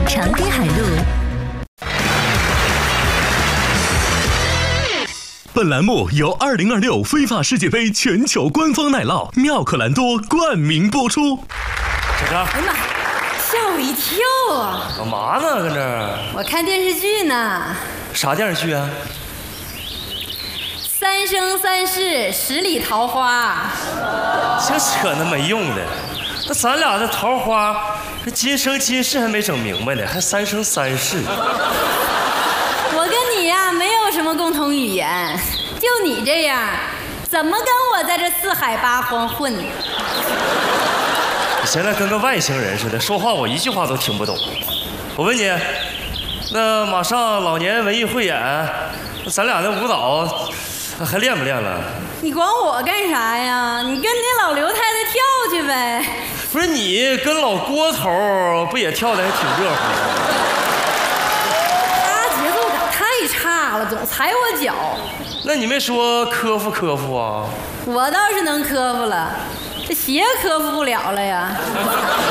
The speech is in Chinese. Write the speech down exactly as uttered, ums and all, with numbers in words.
长滨海路。 本栏目由二零二六非法世界杯全球官方奶酪妙可蓝多冠名播出。 小张， 哎呀妈，吓我一跳啊！ 干嘛呢？搁这儿？ 我看电视剧呢。 啥电视剧啊？ 三生三世十里桃花。 净扯那没用的。那咱俩的桃花，这今生今世还没整明白呢，还三生三世。 我跟你呀、啊、没有什么共同语言，就你这样，怎么跟我在这四海八荒混？ 你现在跟个外星人似的，说话我一句话都听不懂。我问你，那马上老年文艺汇演，咱俩的舞蹈还练不练了？ 你管我干啥呀？你跟那老刘太太跳去呗。 不是你跟老郭头不也跳的还挺热乎的？ 太差了，总踩我脚。 那你没说科服科服啊？ 我倒是能科服了，这鞋科服不了了呀。